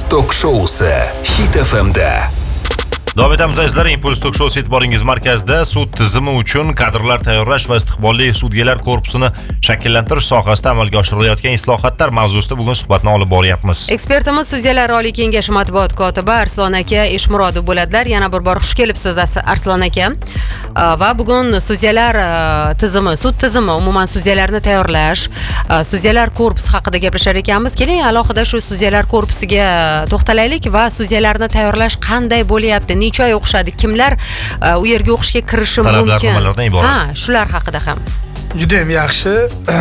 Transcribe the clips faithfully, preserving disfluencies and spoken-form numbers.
tok-shousi Hit F M'da. Davom etamiz azizlar, Impuls tok-shousi e'tiboringiz markazida sud tizimi uchun kadrlar tayyorlash va istiqbolli sudyalar korpusini shakllantirish sohasida amalga oshirilayotgan islohotlar mavzusida bugun suhbatni olib boryapmiz. Ekspertimiz Sudyalar Oliy kengashi matbuot kotibi Arslon aka Eshmurodov bo'ladilar. Yana bir bor xush kelibsiz Arslon aka. Va bugun sudyalar tizimi, sud tizimi, umuman sudyalarni tayyorlash, sudyalar korpusi haqida gaplashar ekanmiz. Keling, alohida shu sudyalar korpusiga to'xtalaylik va sudyalarni tayyorlash qanday bo'lyapti? Necha oy o'qishadi? Kimlar u yerga o'qishga kirishi mumkin? Ha, shular haqida ham. Juda ham yaxshi.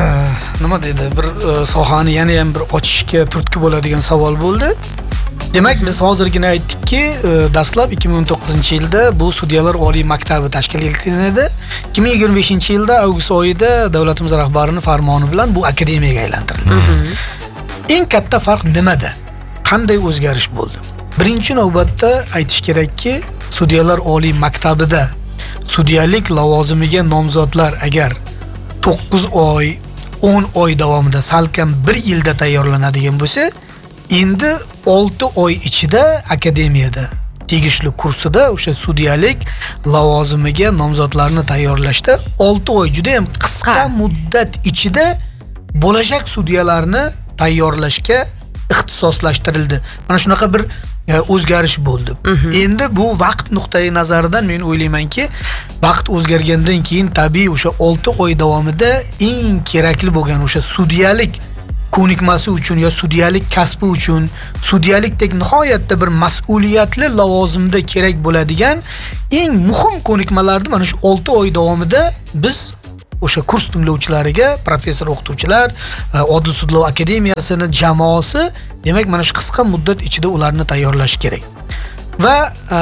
Nima deydi? Bir sohani yana ham bir ochishga turtki bo'ladigan savol bo'ldi. Demak, biz hozirgina aytdikki, dastlab ikki ming o'n to'qqizinchi yilda bu Sudyalar Oliy maktabi tashkil etilgan edi. ikki ming yigirma beshinchi yilda avgust oyida davlatimiz rahbarining farmoni bilan bu akademiyaga aylantirildi. Eng katta farq nimada? Qanday o'zgarish bo'ldi? Birinchi navbatda aytish kerakki, Sudyalar Oliy maktabida sudyalik lavozimiga nomzodlar agar to'qqiz oy, o'n oy davomida salkam bir yilda tayyorlanadigan bo'lsa, endi olti oy ichida akademiyada tegishli kursida o'sha sudyalik lavozimiga nomzodlarni tayyorlashda olti oy juda ham qisqa muddat ichida bo'lajak sudyalarni tayyorlashga ixtisoslashtirildi. Mana shunaqa bir o'zgarish bo'ldi. Endi bu vaqt nuqtai nazaridan men o'ylaymanki, vaqt o'zgargandan keyin tabiiy o'sha olti oy davomida eng kerakli bo'lgan o'sha sudyalik ko'nikmasi uchun yo sudyalik kasbi uchun, sudyalikdek nihoyatda bir mas'uliyatli lavozimda kerak bo'ladigan eng muhim ko'nikmalarni mana shu olti oy davomida biz o'sha kurs tinglovchilariga, professor o'qituvchilar, Odil sudlov akademiyasini jamoasi, demak mana shu qisqa muddat ichida ularni tayyorlash kerak. Va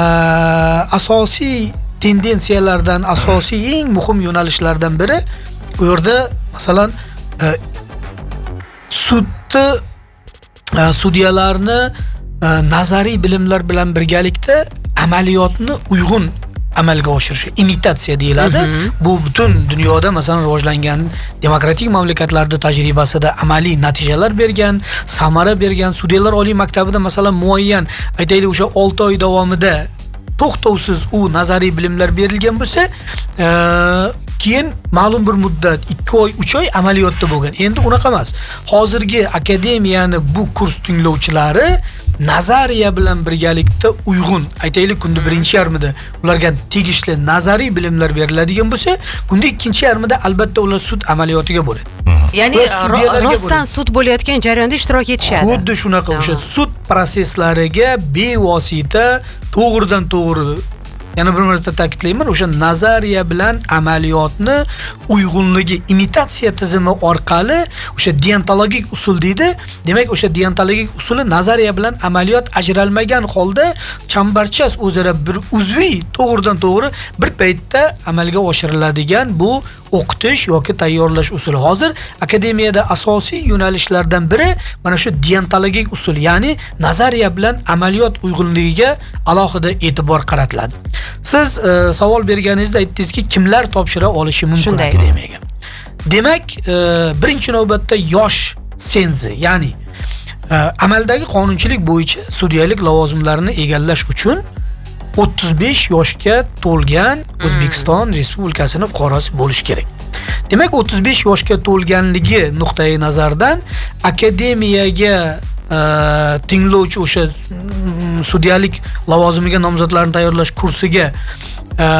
asosiy tendensiyalardan, asosiy eng muhim yo'nalishlardan biri u yerda masalan sudni sudyalarni nazariy bilimlar bilan birgalikda amaliyotni uyg'un amalga oshirishi, imitatsiya deyiladi. Bu butun dunyoda masalan rivojlangan demokratik mamlakatlarda tajribasida amaliy natijalar bergan, samara bergan. Sudyalar Oliy maktabida masalan muayyan aytaylik o'sha olti oy davomida to'xtovsiz u nazariy bilimlar berilgan bo'lsa, keyin ma'lum bir muddat ikki oy, uch oy amaliyotda bo'lgan. Endi unaqa emas. Hozirgi akademiyani bu kurs tinglovchilari nazariya bilan birgalikda uyg'un, aytaylik kunda birinchi yarmida ularga tegishli nazariy bilimlar beriladigan bo'lsa, kunda ikkinchi yarmida albatta ular sud amaliyotiga bo'ladi. Ya'ni rostdan sud bo'layotgan jarayonda ishtirok etishadi. Xuddi shunaqa o'sha sud proseslariga bevosita to'g'ridan to'g'ri, yana bir marta ta'kidlayman, o'sha nazariya bilan amaliyotni uyg'unligi, imitatsiya tizimi orqali o'sha deontologik usul deydi. Demak, o'sha deontologik usuli nazariya bilan amaliyot ajralmagan holda chambarchas o'zaro bir uzviy, to'g'ridan to'g'ri bir paytda amalga oshiriladigan bu o'qitish yoki tayyorlash usuli. Hozir akademiyada asosiy yo'nalishlardan biri mana shu deontologik usul, ya'ni nazariya bilan amaliyot uyg'unligiga alohida e'tibor qaratiladi. Siz e, savol berganingizda aytdingizki, kimlar topshira olishi mumkin akademiyaga? Demak, e, birinchi navbatda yosh senzi, ya'ni e, amaldagi qonunchilik bo'yicha sudyalik lavozimlarini egallash uchun o'ttiz besh yoshga to'lgan O'zbekiston Respublikasini fuqarosi bo'lish kerak. Demak, o'ttiz besh yoshga to'lganligi nuqtai nazardan akademiyaga e, tinglovchi o'sha sudyalik lavozimiga nomzodlarni tayyorlash kursiga e,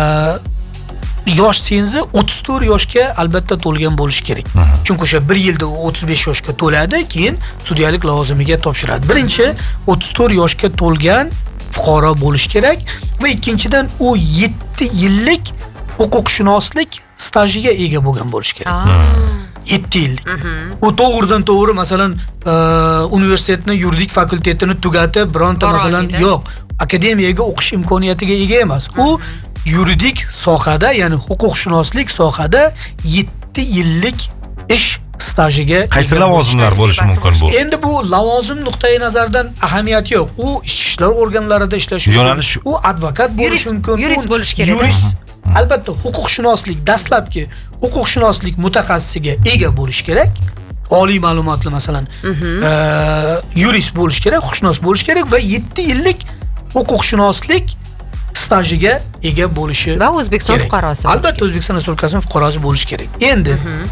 yosh senzi o'ttiz to'rt yoshga albatta to'lgan bo'lish kerak. Chunki o'sha bir yilda o'ttiz besh yoshga to'ladi, keyin sudyalik lavozimiga topshiradi. Birinchi o'ttiz to'rt yoshga to'lgan fuqaro bo'lish kerak va ikkinchidan u yetti yillik huquqshunoslik stajiga ega bo'lgan bo'lish kerak. yetti yillik. U to'g'ridan to'g'ri masalan universitetni yuridik fakultetini tugatib, bironta masalan yo'q, akademiyaga o'qish imkoniyatiga ega emas. U yuridik sohada, ya'ni huquqshunoslik sohada yetti yillik ish stajiga qaysi lavozimlar bo'lishi mumkin bu? Endi bu lavozim nuqtai nazaridan ahamiyati yo'q. U ichki ishlar organlarida ishlashi mumkin. U advokat bo'lishi mumkin. Yurist bo'lishi kerak. Yurist. Albatta huquqshunoslik, dastlabki huquqshunoslik mutaxassisiga ega bo'lish kerak. oliy ma'lumotli masalan e, yurist bo'lish kerak, huquqshunos bo'lish kerak va yetti yillik huquqshunoslik stajiga ega bo'lishi va O'zbekiston fuqarosi. Albatta O'zbekiston Respublikasining fuqarosi bo'lishi kerak. Endi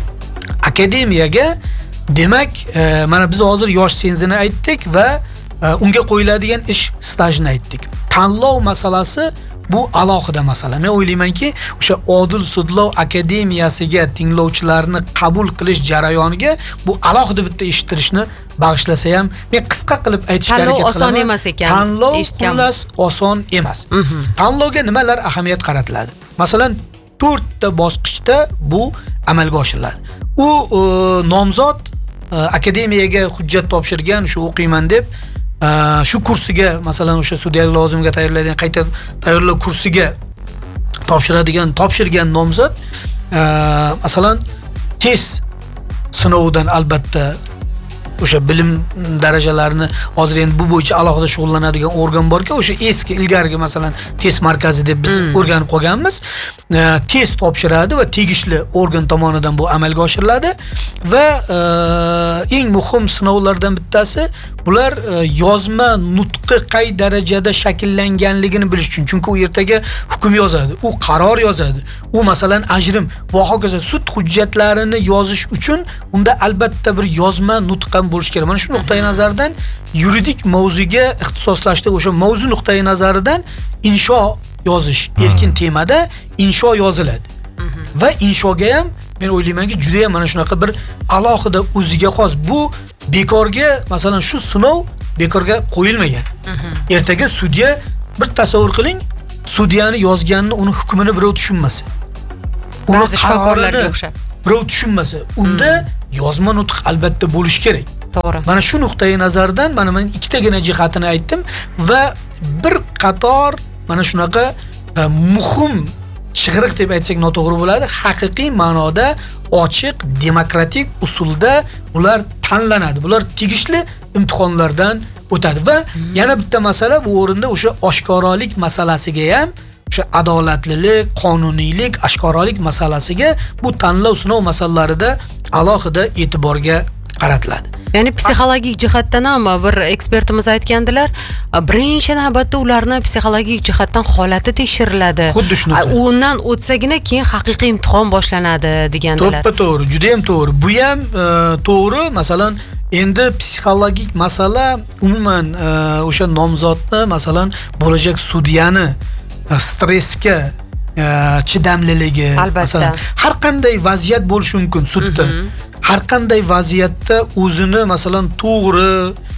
akademiyaga demak e, mana biz hozir yosh senzini aytdik va e, unga qo'yiladigan ish stajini aytdik. Tanlov masalasi bu alohida masala. Men o'ylaymanki, o'sha Odil sudlov akademiyasiga tinglovchilarni qabul qilish jarayoniga bu alohida bitta eshittirishni bag'ishlasa ham, men qisqa qilib aytishga harakat qilaman. Tanlov oson emas ekan. Tanlov xullas oson emas. Tanlovga nimalar ahamiyat qaratiladi? Masalan, to'rtta bosqichda bu amalga oshiriladi. U e, nomzod e, akademiyaga hujjat topshirgan, shu o'qiyman deb e, shu kursiga, masalan o'sha sudyalik lavozimiga tayyorlaydigan qayta tayyorlov kursiga topshiradigan, topshirgan nomzod e, masalan test sinovidan albatta o'sha bilim darajalarini hozir endi bu bo'yicha alohida shug'ullanadigan organ borki, o'sha eski ilgarigi masalan test markazi deb biz hmm. o'rganib qolganmiz. E, test topshiradi va tegishli organ tomonidan bu amalga oshiriladi va e, eng muhim sinovlardan bittasi bular e, yozma nutqi qay darajada shakllanganligini bilish uchun. Chunki u ertaga hukm yozadi, u qaror yozadi, u masalan ajrim va hokazo sud hujjatlarini yozish uchun unda albatta bir yozma nutq ham bo'lish kerak. Mana shu nuqtai nazardan yuridik mavzuga ixtisoslashdi. O'sha mavzu nuqtai nazaridan insho yozish, erkin temada insho yoziladi. Va inshoga ham men o'ylaymanki, juda ham mana shunaqa bir alohida o'ziga xos. Bu bekorga, masalan shu sinov bekorga qo'yilmagan. Ertaga sudya, bir tasavvur qiling, sudyani yozganini, uni hukmini birov tushunmasa, uni shifokorlarga o'xshab birov tushunmasa, unda yozma nutq albatta bo'lish kerak. To'g'ri. Mana shu nuqtai nazardan mana men ikkitagina jihatini aytdim va bir qator mana shunaqa e, muhim chig'iriq deb aytsak noto'g'ri bo'ladi. Haqiqiy ma'noda ochiq, demokratik usulda ular tanlanadi. Bular tegishli imtihonlardan o'tadi va yana bitta masala bu o'rinda o'sha oshkoralik masalasiga ham, o'sha adolatlilik, qonuniylik, oshkoralik masalasiga bu tanlov sinov masalalarida alohida e'tiborga qaratiladi. Ya'ni psixologik jihatdan ham bir ekspertimiz aytgandilar, birinchi navbatda ularni psixologik jihatdan holati tekshiriladi. Xuddi shunaqa. Undan o'tsagina keyin haqiqiy imtihon boshlanadi degandilar. To'ppa to'g'ri, juda ham to'g'ri. Bu ham e, to'g'ri. Masalan, endi psixologik masala umuman e, o'sha nomzodni, masalan, bo'lajak sudyani stressga e, chidamliligi, masalan, har qanday vaziyat bo'lishi mumkin sudda. Har qanday vaziyatda o'zini masalan to'g'ri,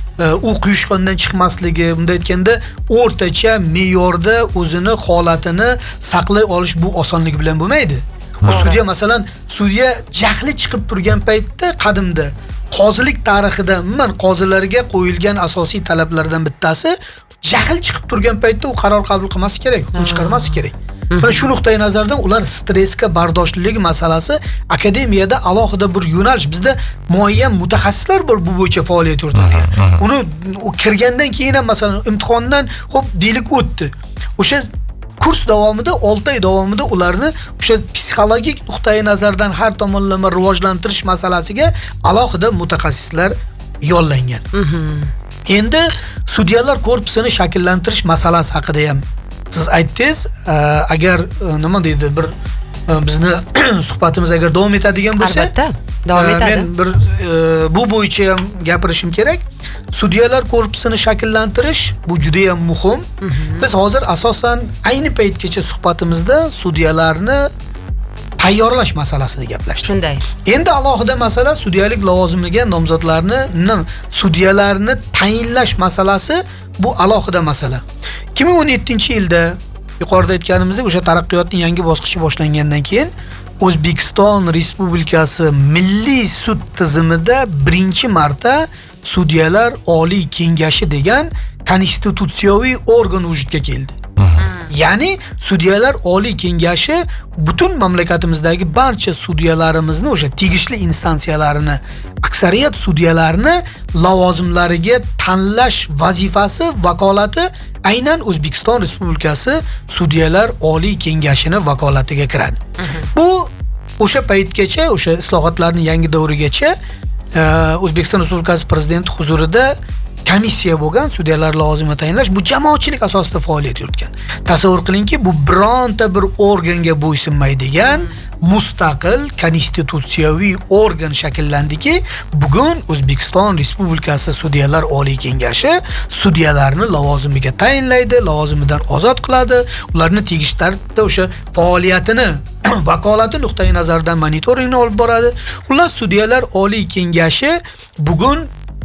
u quyushqondan chiqmasligi, bunda aytganda o'rtacha me'yorda o'zini holatini saqlay olish bu osonlik bilan bo'lmaydi. Bu sudya masalan, sudya jahli chiqib turgan paytda qadimda qozilik tarixida umuman qozilarga qo'yilgan asosiy talablardan bittasi jahl chiqib turgan paytda u qaror qabul qilmasi kerak, hukm chiqarmasi kerak. Mana shu nuqtai nazardan ular stressga bardoshtlik masalasi akademiyada alohida bir yo'nalish. Bizda muayyan mutaxassislar bor bu bo'yicha faoliyat yuritadigan. Uni kirgandan keyin ham masalan imtihondan xo'p deylik o'tdi. O'sha kurs davomida olti oy davomida ularni o'sha psixologik nuqtai nazardan har tomonlama rivojlantirish masalasiga alohida mutaxassislar yo'llangan. Endi sudyalar korpusini shakllantirish masalasi haqida ham siz aytdingiz, agar nima deydi bir bizni suhbatimiz agar davom etadigan bo'lsa, albatta davom etadi. Men bir bu bo'yicha ham gapirishim kerak. Sudyalar korpusini shakllantirish bu juda ham muhim. Biz hozir asosan ayni paytgacha suhbatimizda sudyalarni tayyorlash masalasida gaplashdik. Shunday. Endi alohida masala sudyalik lavozimiga nomzodlarni, sudyalarni tayinlash masalasi bu alohida masala. ikki ming o'n yettinchi yilda yuqorida aytganimizdek o'sha taraqqiyotning yangi bosqichi boshlangandan keyin O'zbekiston Respublikasi Milliy sud tizimida birinchi marta sudyalar Oliy kengashi degan konstitutsiyaviy organ vujudga keldi. Ya'ni sudyalar Oliy kengashi butun mamlakatimizdagi barcha sudyalarimizni o'sha tegishli instansiyalarini, aksariyat sudyalarni lavozimlariga tanlash vazifasi, vakolati aynan O'zbekiston Respublikasi Sudyalar Oliy kengashining vakolatiga kiradi. Bu o'sha paytgacha, o'sha islohotlarning yangi davrigacha e, O'zbekiston Respublikasi Prezidenti huzurida komissiya bo'lgan sudyalar lavozimiga tayinlash, bu jamoatchilik asosida faoliyat yuritgan. Tasavvur qilingki, bu bironta bir organga bo'ysunmaydigan mustaqil konstitutsiyaviy organ shakllandiki, bugun O'zbekiston Respublikasi Sudyalar Oliy Kengashi sudyalarni lavozimiga tayinlaydi, lavozimidan ozod qiladi, ularni tegishli tartibda o'sha faoliyatini vakolati nuqtai nazaridan monitoringni olib boradi. Xullas, Sudyalar Oliy Kengashi bugun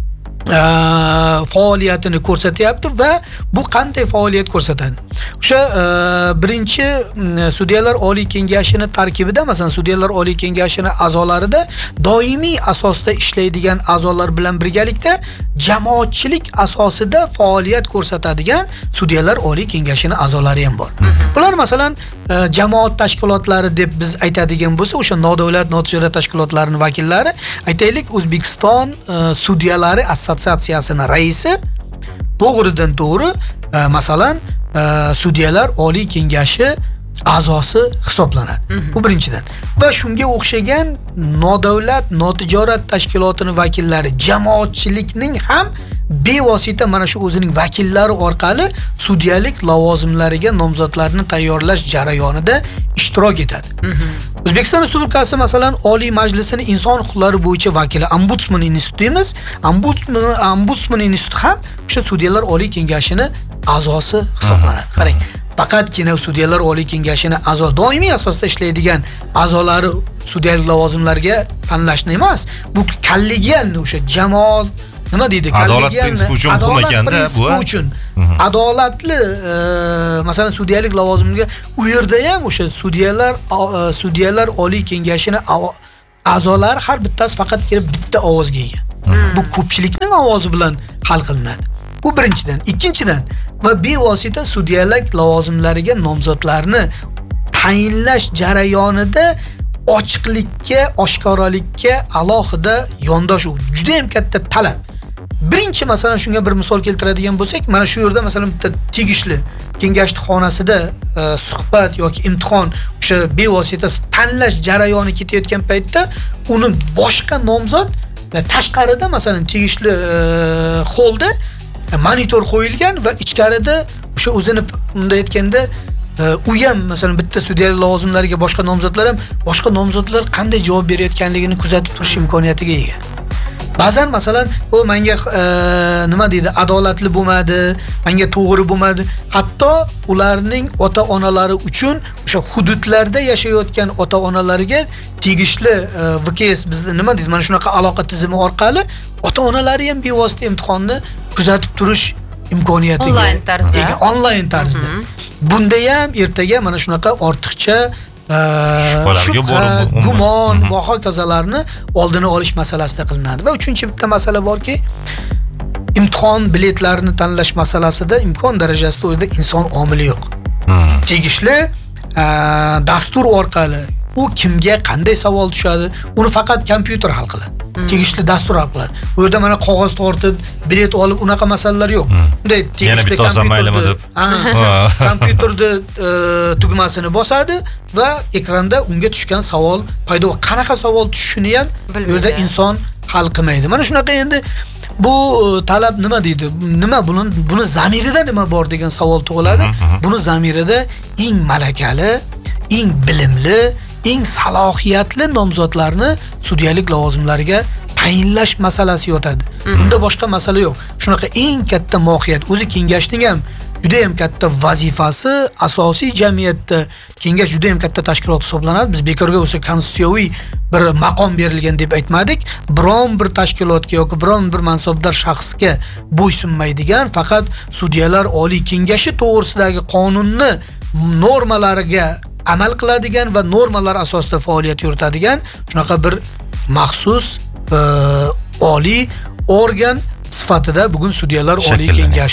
faoliyatini ko'rsatyapti va bu qanday faoliyat ko'rsatadi? O'sha birinchi Sudyalar Oliy Kengashining tarkibida, masalan, Sudyalar Oliy Kengashining a'zolarida doimiy asosda ishlaydigan a'zolar bilan birgalikda jamoatchilik asosida faoliyat ko'rsatadigan Sudyalar Oliy Kengashining a'zolari ham bor. Bular masalan jamoat tashkilotlari deb biz aytadigan bo'lsa, o'sha nodavlat, notijorat tashkilotlarining vakillari, aytaylik, O'zbekiston Sudyalari assotsiatsiyasining raisi to'g'ridan to'g'ri masalan Sudyalar Oliy Kengashi a'zosi hisoblanadi. Bu birinchidan. Va shunga o'xshagan nodavlat, notijorat tashkilotining vakillari jamoatchilikning ham bevosita mana shu o'zining vakillari orqali sudyalik lavozimlariga nomzodlarni tayyorlash jarayonida ishtirok etadi. O'zbekiston Respublikasi masalan Oliy Majlisining inson huquqlari bo'yicha vakili Ombudsman institutimiz, Ombudsman Ombudsman instituti ham o'sha Sudyalar Oliy Kengashining a'zosi hisoblanadi. Qarang, faqatgina Sudyalar Oliy Kengashining a'zo doimiy asosda ishlaydigan a'zolari sudyalik lavozimlariga tanlashni emas, bu kollegial o'sha jamoat nima deydi? Adolat prinsipi uchun muhim ekanda bu. Uchun adolatli masalan sudyalik lavozimiga u yerda ham o'sha sudyalar sudyalar Oliy Kengashining a'zolari har bittasi faqatgina bitta ovozga ega. Bu ko'pchilikning ovozi bilan hal qilinadi. Bu birinchidan. Ikkinchidan, va bevosita sudyalik lavozimlariga nomzodlarni tayinlash jarayonida ochiqlikka, oshkoralikka alohida yondosh juda ham katta talab. Birinchi masalan shunga bir misol keltiradigan bo'lsak, mana shu yerda masalan bitta tegishli kengash xonasida suhbat yoki imtihon o'sha bevosita tanlash jarayoni ketayotgan paytda uni boshqa nomzod tashqarida masalan tegishli holda monitor qo'yilgan va ichkarida o'sha o'zini unda aytganda u ham masalan bitta sudyalik lavozimlariga boshqa nomzodlar ham boshqa nomzodlar qanday javob berayotganligini kuzatib turish imkoniyatiga ega. Ba'zan masalan u menga nima deydi, adolatli bo'lmadi, menga to'g'ri bo'lmadi. Hatto ularning ota-onalari uchun o'sha hududlarda yashayotgan ota-onalariga tegishli V K S bizda nima deydi, mana shunaqa aloqa tizimi orqali ota-onalari ham bevosita imtihonni kuzatib turish imkoniyatiga onlayn tarzda. Ega, onlayn tarzda. Bunda ham ertaga mana shunaqa ortiqcha shubha, gumon va hokazolarni oldini olish masalasida qilinadi. Va uchinchi bitta masala borki, imtihon biletlarini tanlash masalasida imkon darajasida o'zida inson omili yo'q. Tegishli dastur orqali u kimga qanday savol tushadi, uni faqat kompyuter hal qiladi. Tegishli dastur hal qiladi. Bu yerda mana qog'oz tortib, bilet olib unaqa masalalar yo'q. Bunday tegishli kompyuterda kompyuterda tugmasini bosadi va ekranda unga tushgan savol paydo bo'ladi. Qanaqa savol tushishini ham bu yerda inson hal qilmaydi. Mana shunaqa endi bu talab nima deydi? Nima buni buni zamirida nima bor degan savol tug'iladi. Buni zamirida eng malakali, eng bilimli, eng salohiyatli nomzodlarni sudyalik lavozimlariga tayinlash masalasi yotadi. Bunda boshqa masala yo'q. Shunaqa eng katta mohiyat, o'zi kengashning ham juda ham katta vazifasi, asosiy jamiyatda kengash juda ham katta tashkilot hisoblanadi. Biz bekorga o'sha konstitutsiyaviy bir maqom berilgan deb aytmadik. Biron bir tashkilotga yoki biron bir mansabdor shaxsga bo'ysunmaydigan, faqat sudyalar Oliy Kengashi to'g'risidagi qonunni normalariga amal qiladigan va normalar asosida faoliyat yuritadigan shunaqa bir maxsus oliy organ sifatida bugun sudyalar Oliy Kengashi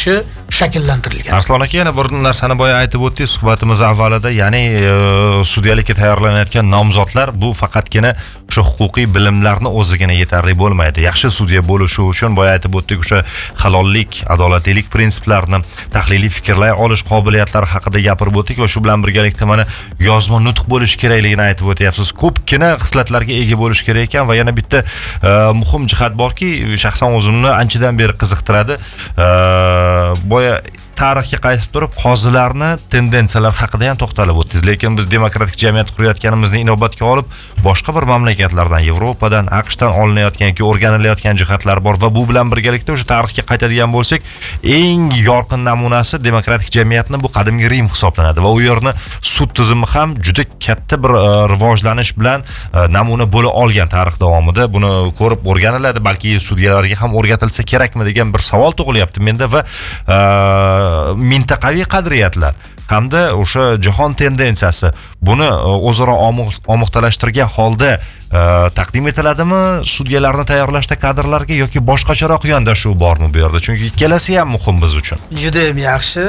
shakllantirilgan. Arslon aka, yana bir narsani boya aytib o'tdingiz suhbatimiz avvalida, ya'ni e, sudyalikka tayyorlanayotgan nomzodlar bu faqatgina o'sha huquqiy bilimlarni o'zigina yetarli bo'lmaydi. Yaxshi sudya bo'lishi uchun boya aytib o'tdik, o'sha halollik, adolatlilik prinsiplarini, tahliliy fikrlay olish qobiliyatlari haqida gapirib o'tdik va shu bilan birgalikda mana yozma nutq bo'lish kerakligini aytib o'tyapsiz. Ko'pgina xislatlarga ega bo'lish kerak ekan va yana bitta e, muhim jihat borki, shaxsan o'zimni anchadan beri qiziqtiradi. E, boya tarixga qaytib turib qozilarni tendensiyalar haqida ham to'xtalib o'tdingiz, lekin biz demokratik jamiyat qurayotganimizni inobatga olib boshqa bir mamlakatlardan, Yevropadan, AQShdan olinayotgan yoki o'rganilayotgan jihatlar bor va bu bilan birgalikda o'sha tarixga qaytadigan bo'lsak, eng yorqin namunasi demokratik jamiyatni bu qadimgi Rim hisoblanadi va u yerni sud tizimi ham juda katta bir uh, rivojlanish bilan uh, namuna bo'la olgan tarix davomida. Buni ko'rib o'rganiladi, balki sudyalarga ham o'rgatilsa kerakmi degan bir savol tug'ilyapti menda va uh, mintaqaviy qadriyatlar hamda o'sha jahon tendensiyasi buni o'zaro omoqtalashtirgan holda taqdim etiladimi sudyalarni tayyorlashda kadrlarga yoki boshqacharoq yondashuv bormi bu yerda? Chunki ikkalasi ham muhim biz uchun. Juda ham yaxshi.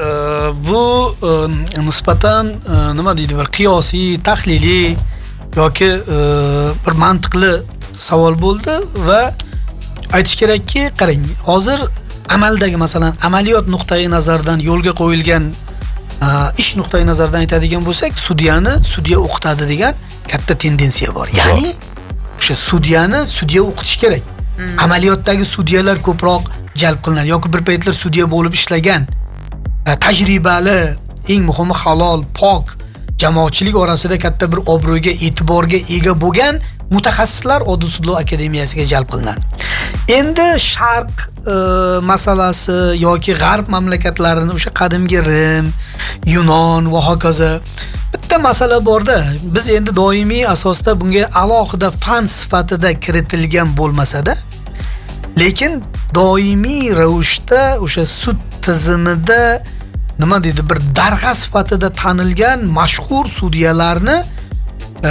Bu nisbatan nima deydi, bir qiyosiy, tahliliy yoki bir mantiqli savol bo'ldi va aytish kerakki, qarang, hozir amaldagi, masalan, amaliyot nuqtai nazaridan yo'lga qo'yilgan ish nuqtai nazaridan aytadigan bo'lsak, sudyani sudya o'qitadi degan katta tendensiya bor. Ya'ni o'sha sudyani sudya o'qitish kerak. Hmm. Amaliyotdagi sudyalar ko'proq jalb qilinadi yoki bir paytlar sudya bo'lib ishlagan, tajribali, eng muhimi halol, pok, jamoatchilik orasida katta bir obro'ga, e'tiborga ega bo'lgan mutaxassislar Odil sudlov akademiyasiga jalb qilinadi. Endi sharq e, masalasi yoki g'arb mamlakatlarini, o'sha qadimgi Rim, Yunon va hokazo bitta masala borda. Biz endi doimiy asosda bunga alohida fan sifatida kiritilgan bo'lmasa-da, lekin doimiy ravishda o'sha sud tizimida nima deydi, bir darg'a sifatida tanilgan mashhur sudyalarni e,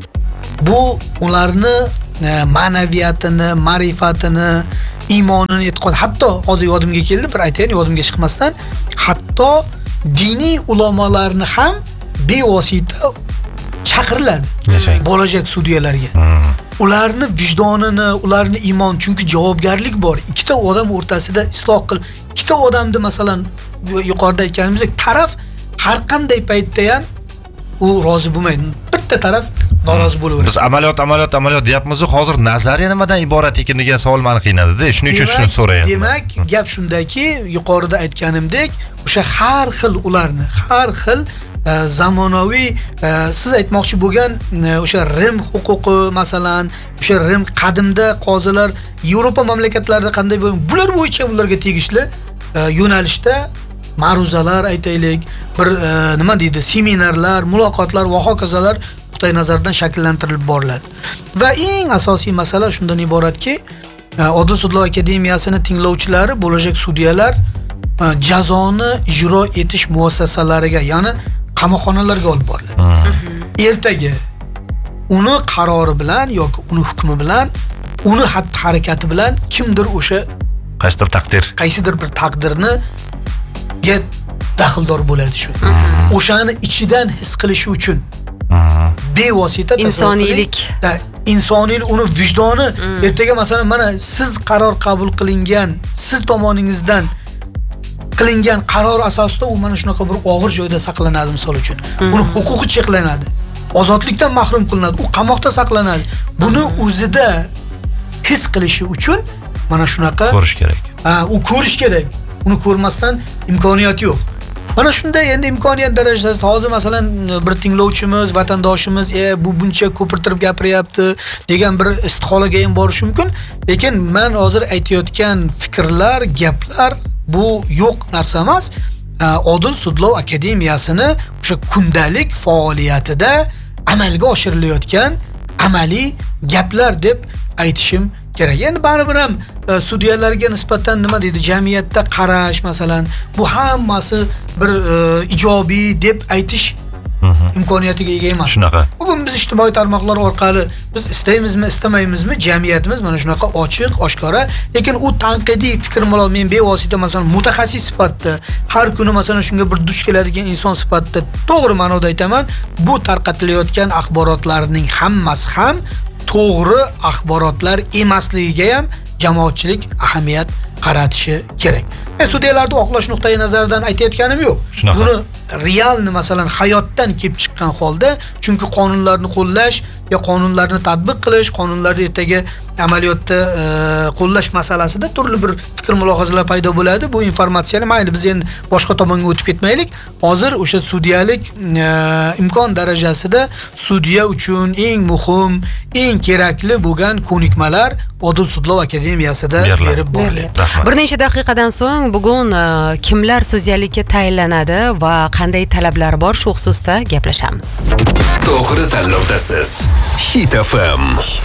bu ularni e, ma'naviyatini, ma'rifatini, iymonini, e'tiqod, hatto hozir yodimga keldi, bir aytayin yodimga chiqmasdan, hatto diniy ulamolarni ham bevosita chaqiriladi bo'lajak sudyalarga. Hmm. Ularni vijdonini, ularni iymon, chunki javobgarlik bor. Ikkita odam o'rtasida isloh qil, ikkita odamni masalan yuqorida aytganimizdek taraf har qanday paytda ham u rozi bo'lmaydi. Bitta taraf norozi bo'laveradi. Biz amaliyot amaliyot amaliyot deyapmiz, hozir nazariya nimadan iborat ekan degan savol meni qiynadi-da. Shuning uchun shuni so'rayapman. Demak, gap shundaki, yuqorida aytganimdek, o'sha har xil ularni, har xil e, zamonaviy e, siz aytmoqchi bo'lgan e, o'sha Rim huquqi, masalan, o'sha Rim qadimda qozilar Yevropa mamlakatlarida qanday bo'lgan, bular bo'yicha ularga tegishli e, yo'nalishda ma'ruzalar aytaylik, bir e, nima deydi, seminarlar, muloqotlar va hokazolar nuqtai nazardan shakllantirilib boriladi. Va eng asosiy masala shundan iboratki, e, Odil sudlov akademiyasini tinglovchilari bo'lajak sudyalar e, jazoni ijro etish muassasalariga, ya'ni qamoqxonalarga olib boriladi. Hmm. Ertaga uni qarori bilan yoki uni hukmi bilan, uni xatti-harakati bilan kimdir o'sha qaysidir taqdir, qaysidir bir taqdirni ga daxldor bo'ladi shu. O'shani ichidan his qilishi uchun bevosita insoniylik, insoniylik, uni vijdoni ertaga masalan mana siz qaror qabul qilingan, siz tomoningizdan qilingan qaror asosida u mana shunaqa bir og'ir joyda saqlanadi misol uchun. Uni huquqi cheklanadi, ozodlikdan mahrum qilinadi, u qamoqda saqlanadi. Buni o'zida his qilishi uchun mana shunaqa ko'rish kerak. Ha, u ko'rish kerak. Uni ko'rmasdan imkoniyati yo'q. Mana shunday endi imkoniyat darajasida hozir masalan bir tinglovchimiz, vatandoshimiz e bu buncha ko'pirtirib gapiryapti degan bir istiholaga ham borishi mumkin, lekin men hozir aytayotgan fikrlar, gaplar bu yo'q narsa emas. Odil sudlov akademiyasini o'sha kundalik faoliyatida amalga oshirilayotgan amaliy gaplar deb aytishim kerak. Endi baribir ham e, sudyalarga nisbatan nima deydi, jamiyatda qarash masalan, bu hammasi bir e, ijobiy deb aytish imkoniyatiga ega emas. Shunaqa. Bugun biz ijtimoiy tarmoqlar orqali biz istaymizmi, istamaymizmi, jamiyatimiz mana shunaqa ochiq, oshkora, lekin u tanqidiy fikr bilan men bevosita masalan mutaxassis sifatida har kuni masalan shunga bir duch keladigan inson sifatida to'g'ri ma'noda aytaman, bu tarqatilayotgan axborotlarning hammasi ham to'g'ri axborotlar emasligiga ham jamoatchilik ahamiyat qaratishi kerak. Men sudyalarni oqlash nuqtai nazaridan aytayotganim yo'q. Shunaqa. Buni real masalan hayotdan kelib chiqqan holda, chunki qonunlarni qo'llash yo qonunlarni tatbiq qilish, qonunlarni ertaga amaliyotda e, qo'llash masalasida turli bir fikr mulohazalar paydo bo'ladi. Bu informatsiyani mayli biz endi boshqa tomonga o'tib ketmaylik. Hozir o'sha sudyalik e, imkon darajasida sudya uchun eng muhim, eng kerakli bo'lgan ko'nikmalar Odil sudlov akademiyasida berib boriladi. Bir necha daqiqadan so'ng bugun e, kimlar sudyalikka tayinlanadi va qanday talablar bor shu xususda gaplashamiz. To'g'ri tanlovdasiz. Hit F M.